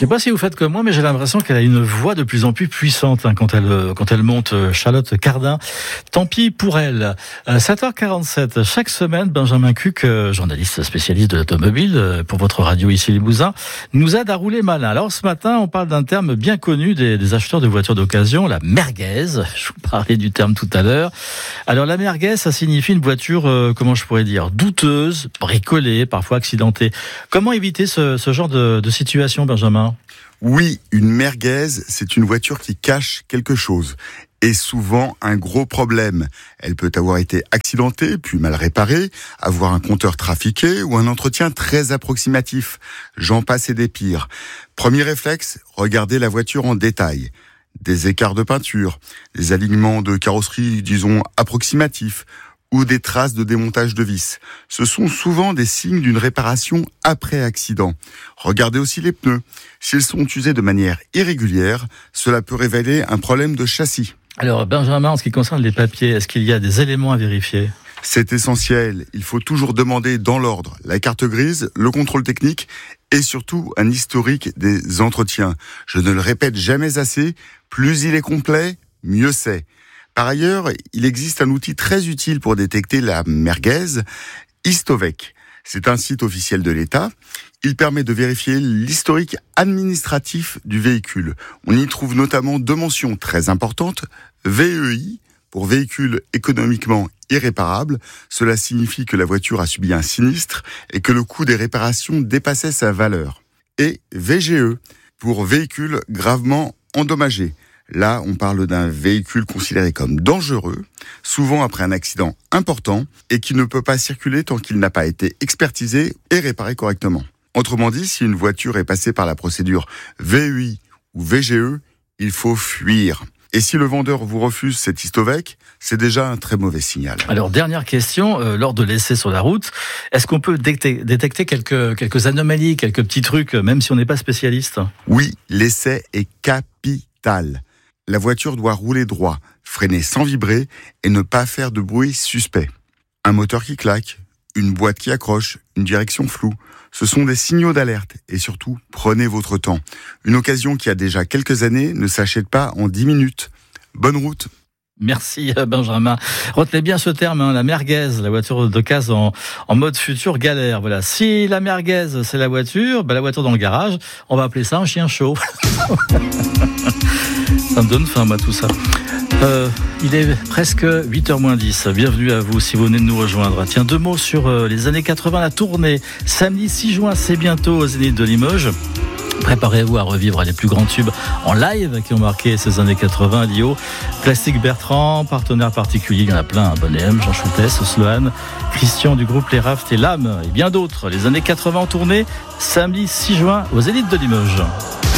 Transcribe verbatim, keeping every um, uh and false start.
Je ne sais pas si vous faites comme moi, mais j'ai l'impression qu'elle a une voix de plus en plus puissante hein, quand elle quand elle monte. Charlotte Cardin, tant pis pour elle. Euh, sept heures quarante-sept, chaque semaine, Benjamin Cuc, euh, journaliste spécialiste de l'automobile euh, pour votre radio ici Limousin, nous aide à rouler malin. Alors ce matin, on parle d'un terme bien connu des, des acheteurs de voitures d'occasion, la merguez. Je vous parlais du terme tout à l'heure. Alors la merguez, ça signifie une voiture, euh, comment je pourrais dire, douteuse, bricolée, parfois accidentée. Comment éviter ce, ce genre de, de situation, Benjamin ? Oui, une merguez, c'est une voiture qui cache quelque chose. Et souvent un gros problème. Elle peut avoir été accidentée, puis mal réparée, avoir un compteur trafiqué ou un entretien très approximatif. J'en passe et des pires. Premier réflexe, regardez la voiture en détail. Des écarts de peinture, des alignements de carrosserie, disons, approximatifs, ou des traces de démontage de vis. Ce sont souvent des signes d'une réparation après accident. Regardez aussi les pneus. S'ils sont usés de manière irrégulière, cela peut révéler un problème de châssis. Alors Benjamin, en ce qui concerne les papiers, est-ce qu'il y a des éléments à vérifier ? C'est essentiel. Il faut toujours demander dans l'ordre la carte grise, le contrôle technique et surtout un historique des entretiens. Je ne le répète jamais assez, plus il est complet, mieux c'est. Par ailleurs, il existe un outil très utile pour détecter la merguez, Histovec. C'est un site officiel de l'État. Il permet de vérifier l'historique administratif du véhicule. On y trouve notamment deux mentions très importantes. V E I, pour véhicule économiquement irréparable. Cela signifie que la voiture a subi un sinistre et que le coût des réparations dépassait sa valeur. Et V G E, pour véhicule gravement endommagé. Là, on parle d'un véhicule considéré comme dangereux, souvent après un accident important, et qui ne peut pas circuler tant qu'il n'a pas été expertisé et réparé correctement. Autrement dit, si une voiture est passée par la procédure V E I ou V G E, il faut fuir. Et si le vendeur vous refuse cet Histovec, c'est déjà un très mauvais signal. Alors, dernière question, euh, lors de l'essai sur la route, est-ce qu'on peut détecter, détecter quelques, quelques anomalies, quelques petits trucs, même si on n'est pas spécialiste ? Oui, l'essai est capital. La voiture doit rouler droit, freiner sans vibrer et ne pas faire de bruit suspect. Un moteur qui claque, une boîte qui accroche, une direction floue, ce sont des signaux d'alerte et surtout, prenez votre temps. Une occasion qui a déjà quelques années ne s'achète pas en dix minutes. Bonne route. Merci Benjamin. Retenez bien ce terme, hein, la merguez, la voiture d'occasion en, en mode futur galère. Voilà. Si la merguez c'est la voiture, ben la voiture dans le garage, on va appeler ça un chien chaud. Ça me donne faim, moi, tout ça. Euh, il est presque huit heures moins dix. Bienvenue à vous si vous venez de nous rejoindre. Tiens, deux mots sur euh, les années quatre-vingts, la tournée. Samedi six juin, c'est bientôt au Zénith de Limoges. Préparez-vous à revivre les plus grands tubes en live qui ont marqué ces années quatre-vingts. Lio, Plastique Bertrand, partenaire particulier, il y en a plein. Bonnet M, Jean Choutès, Sloan, Christian du groupe Les Rafts et L'Âme et bien d'autres. Les années quatre-vingts en tournée, samedi six juin au Zénith de Limoges.